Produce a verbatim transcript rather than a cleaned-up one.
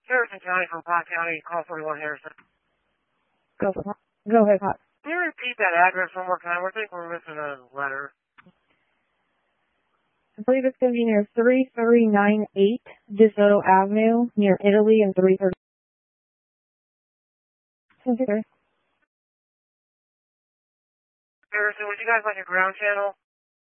Harrison County from Pot County, call forty-one Harrison. Go for Pot. Go ahead, Pot. Can you repeat that address one more time? I think we're missing a letter. I believe it's going to be near three three nine eight DeSoto Avenue, near Italy, and three thirty. Harrison, would you guys like a ground channel?